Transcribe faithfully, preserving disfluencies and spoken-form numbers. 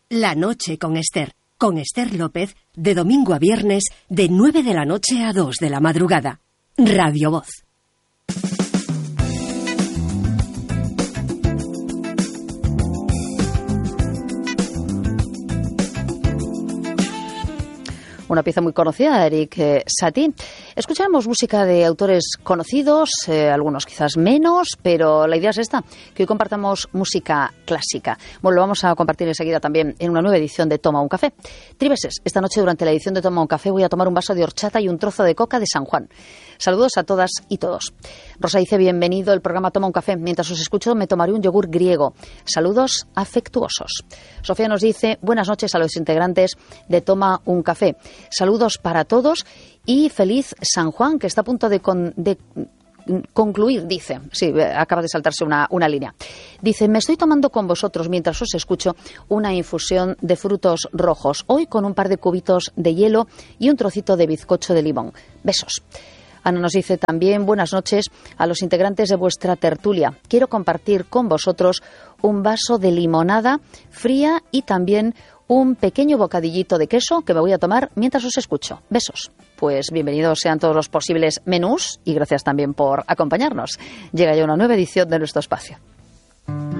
La noche con Esther. Con Esther López, de domingo a viernes, de nueve de la noche a dos de la madrugada. Radio Voz. Una pieza muy conocida de Erik eh, Satie. Escucharemos música de autores conocidos, eh, algunos quizás menos, pero la idea es esta, que hoy compartamos música clásica. Bueno, lo vamos a compartir enseguida también en una nueva edición de Toma un Café. Tribeses, esta noche durante la edición de Toma un Café voy a tomar un vaso de horchata y un trozo de coca de San Juan. Saludos a todas y todos. Rosa dice, bienvenido al programa Toma un Café. Mientras os escucho me tomaré un yogur griego. Saludos afectuosos. Sofía nos dice, buenas noches a los integrantes de Toma un Café. Saludos para todos y feliz San Juan, que está a punto de, con, de concluir, dice. Sí, acaba de saltarse una, una línea. Dice, me estoy tomando con vosotros, mientras os escucho, una infusión de frutos rojos. Hoy con un par de cubitos de hielo y un trocito de bizcocho de limón. Besos. Ana nos dice también, buenas noches a los integrantes de vuestra tertulia. Quiero compartir con vosotros un vaso de limonada fría y también un pequeño bocadillito de queso que me voy a tomar mientras os escucho. Besos. Pues bienvenidos sean todos los posibles menús y gracias también por acompañarnos. Llega ya una nueva edición de nuestro espacio.